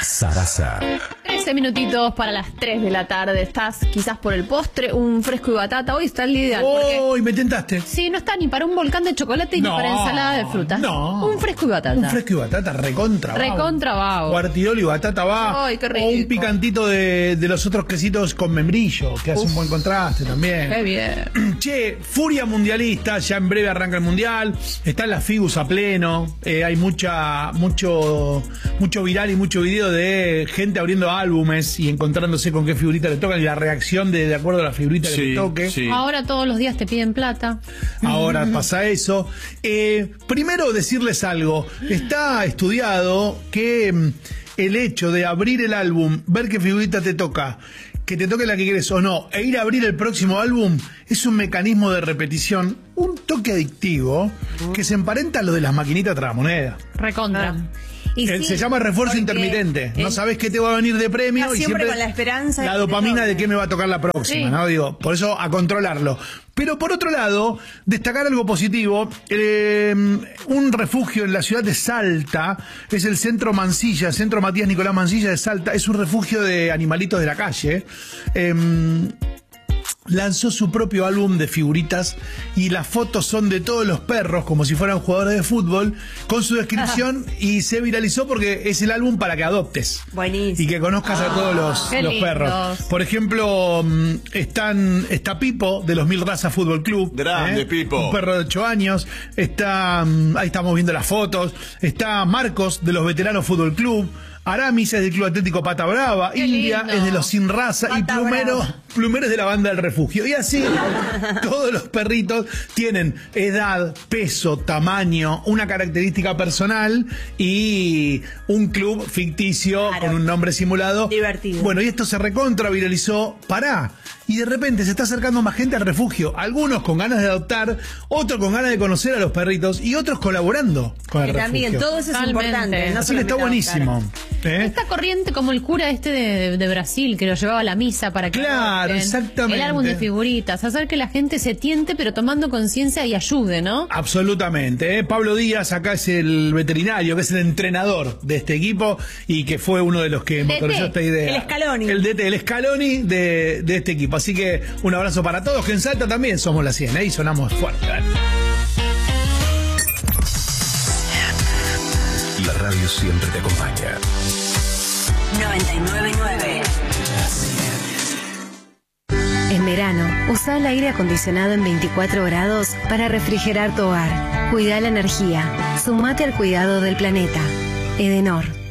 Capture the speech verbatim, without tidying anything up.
Sarasa. trece minutitos para las tres de la tarde. Estás quizás por el postre, un fresco y batata. Hoy está el ideal. ¡Oh! Y me tentaste. Sí, no está ni para un volcán de chocolate ni No, para ensalada de frutas. no. Un fresco y batata. Un fresco y batata recontra vago. Recontra vago. Cuartirol y batata va. Ay, qué rico. O un picantito de, de los otros quesitos con membrillo, que hace Uf. un buen contraste también. Qué bien. Che, furia mundialista, ya en breve arranca el mundial. Están las Figus a pleno. Eh, hay mucha, mucho, mucho viral y mucho video de gente abriendo álbumes y encontrándose con qué figurita le tocan y la reacción de, de acuerdo a la figurita que Sí, le toque. sí. Ahora todos los días te piden plata. Ahora pasa eso. Eh, primero decirles algo. Está estudiado que mm, el hecho de abrir el álbum, ver qué figurita te toca, que te toque la que quieres o no, e ir a abrir el próximo álbum, es un mecanismo de repetición, un toque adictivo, que se emparenta a lo de las maquinitas tragamonedas. Recontra. Ah. Y Eh, sí, se llama refuerzo porque intermitente. No el- sabes qué te va a venir de premio Está y siempre siempre con la esperanza la de que te dopamina toque. de qué me va a tocar la próxima, Sí. ¿no? Digo, por eso a controlarlo. Pero por otro lado, destacar algo positivo, eh, un refugio en la ciudad de Salta, es el Centro Mansilla, Centro Matías Nicolás Mansilla de Salta, es un refugio de animalitos de la calle. Eh, lanzó su propio álbum de figuritas y las fotos son de todos los perros como si fueran jugadores de fútbol con su descripción y se viralizó porque es el álbum para que adoptes Buenísimo. y que conozcas a todos los, qué los lindos. perros. Por ejemplo, mm, están está Pipo de los Mil Razas Fútbol Club. Grande, Pipo. Un perro de ocho años. Está, mm, ahí estamos viendo las fotos. Está Marcos de los Veteranos Fútbol Club. Aramis es del Club Atlético Pata Brava. Qué India lindo. es de los Sin Raza. Y Pata Plumero, Brava. Plumero es de la banda del refugio. Y así, todos los perritos tienen edad, peso, tamaño, una característica personal y un club ficticio Claro. con un nombre simulado. Divertido. Bueno, y esto se recontra viralizó. Pará. Y de repente se está acercando más gente al refugio. Algunos con ganas de adoptar, otros con ganas de conocer a los perritos y otros colaborando con el Que también, refugio. todo eso es Totalmente. importante. No Así que está solamente buenísimo. adoptar. ¿Eh? Esta corriente como el cura este de, de Brasil que lo llevaba a la misa para que Claro, adopten. exactamente. El álbum de figuritas, hacer que la gente se tiente pero tomando conciencia y ayude, ¿no? Absolutamente. ¿eh? Pablo Díaz acá es el veterinario, que es el entrenador de este equipo y que fue uno de los que El D T, motorizó esta idea. el Scaloni. El D T, el Scaloni de, de este equipo. Así que un abrazo para todos, que en Salta también somos la cien, ¿eh? Y sonamos fuerte. ¿eh? La radio siempre te acompaña. noventa y nueve nueve. En verano, usa el aire acondicionado en veinticuatro grados para refrigerar tu hogar. Cuida la energía. Sumate al cuidado del planeta. Edenor.